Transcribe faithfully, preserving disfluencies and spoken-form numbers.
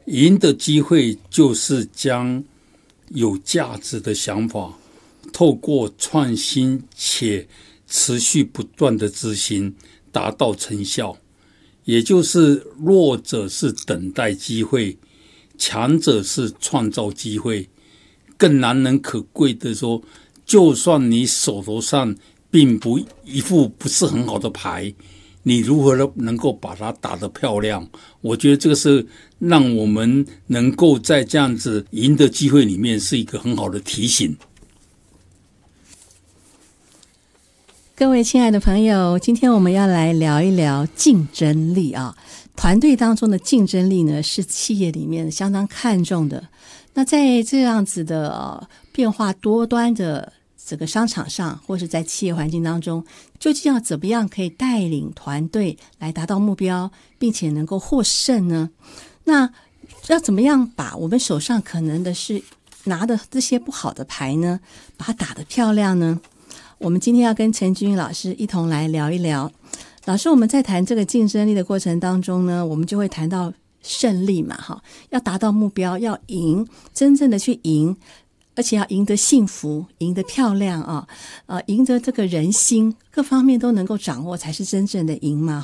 赢的机会就是将有价值的想法透过创新且持续不断的执行达到成效，也就是弱者是等待机会，强者是创造机会。更难能可贵的说，就算你手头上并不一副不是很好的牌，你如何能够把它打得漂亮？我觉得这个是让我们能够在这样子赢的机会里面是一个很好的提醒。 各位亲爱的朋友，今天我们要来聊一聊竞争力啊。团队当中的竞争力呢，是企业里面相当看重的。那在这样子的、呃、变化多端的这个商场上，或是在企业环境当中，究竟要怎么样可以带领团队来达到目标，并且能够获胜呢？那要怎么样把我们手上可能的是拿的这些不好的牌呢，把它打得漂亮呢？我们今天要跟陈君老师一同来聊一聊。老师，我们在谈这个竞争力的过程当中呢，我们就会谈到胜利嘛，哈，要达到目标，要赢，真正的去赢，而且要赢得幸福，赢得漂亮啊，呃，赢得这个人心，各方面都能够掌握，才是真正的赢嘛。